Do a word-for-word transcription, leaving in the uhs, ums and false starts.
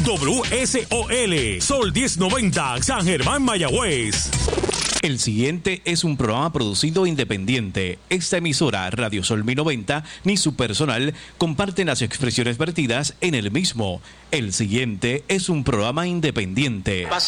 W S O L, Sol diez noventa, San Germán, Mayagüez. El siguiente es un programa producido independiente. Esta emisora, Radio Sol mil noventa, ni su personal comparten las expresiones vertidas en el mismo. El siguiente es un programa independiente.